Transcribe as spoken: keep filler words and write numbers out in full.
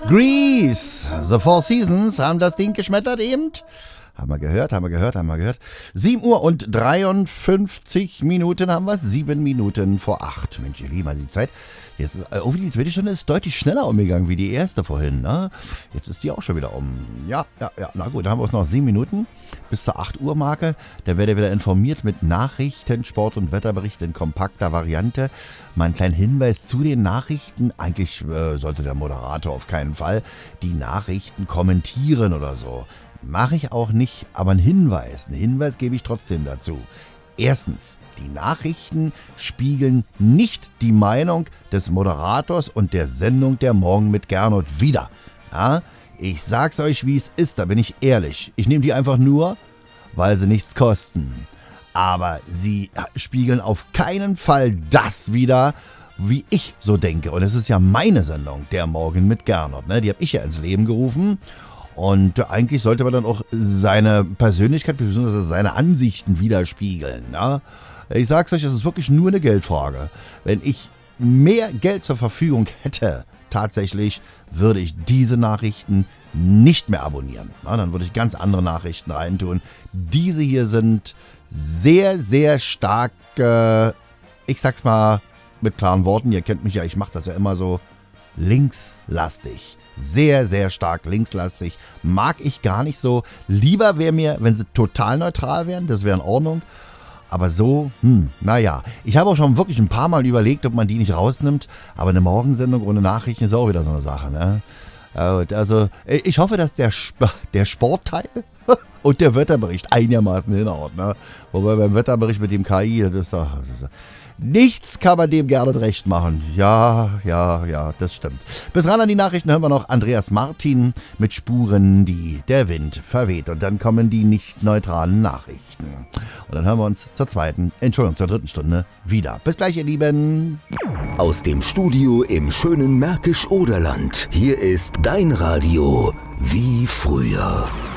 Grease, The Four Seasons haben das Ding geschmettert eben. Haben wir gehört, haben wir gehört, haben wir gehört. sieben Uhr und dreiundfünfzig Minuten haben wir. sieben Minuten vor acht. Mensch, ihr Lieben, also die Zeit. Jetzt, oh, die zweite Stunde ist deutlich schneller umgegangen wie die erste vorhin. Ne? Jetzt ist die auch schon wieder um. Ja, ja, ja. Na gut, da haben wir uns noch sieben Minuten bis zur acht Uhr Marke. Da werdet ihr wieder informiert mit Nachrichten, Sport- und Wetterbericht in kompakter Variante. Mal einen kleinen Hinweis zu den Nachrichten. Eigentlich äh, sollte der Moderator auf keinen Fall die Nachrichten kommentieren oder so. Mache ich auch nicht, aber einen Hinweis. Einen Hinweis gebe ich trotzdem dazu. Erstens, die Nachrichten spiegeln nicht die Meinung des Moderators und der Sendung der Morgen mit Gernot wider. Ja, ich sag's euch, wie es ist, da bin ich ehrlich. Ich nehme die einfach nur, weil sie nichts kosten. Aber sie spiegeln auf keinen Fall das wider, wie ich so denke. Und es ist ja meine Sendung, der Morgen mit Gernot. Ne? Die habe ich ja ins Leben gerufen. Und eigentlich sollte man dann auch seine Persönlichkeit bzw. seine Ansichten widerspiegeln. Ja? Ich sag's euch, es ist wirklich nur eine Geldfrage. Wenn ich mehr Geld zur Verfügung hätte, tatsächlich, würde ich diese Nachrichten nicht mehr abonnieren. Ja, dann würde ich ganz andere Nachrichten reintun. Diese hier sind sehr, sehr stark, äh, ich sag's mal mit klaren Worten, ihr kennt mich ja, ich mache das ja immer so, linkslastig. Sehr, sehr stark linkslastig. Mag ich gar nicht so. Lieber wäre mir, wenn sie total neutral wären, das wäre in Ordnung. Aber so, hm, naja. Ich habe auch schon wirklich ein paar Mal überlegt, ob man die nicht rausnimmt. Aber eine Morgensendung ohne Nachrichten ist auch wieder so eine Sache, ne? Also, ich hoffe, dass der, Sp- der Sportteil und der Wetterbericht einigermaßen hinhaut, ne? Wobei beim Wetterbericht mit dem K I, das ist doch... Das ist, nichts kann man dem gerne recht machen. Ja, ja, ja, das stimmt. Bis ran an die Nachrichten hören wir noch Andreas Martin mit Spuren, die der Wind verweht. Und dann kommen die nicht neutralen Nachrichten. Und dann hören wir uns zur zweiten, Entschuldigung, zur dritten Stunde wieder. Bis gleich, ihr Lieben. Aus dem Studio im schönen Märkisch-Oderland. Hier ist dein Radio wie früher.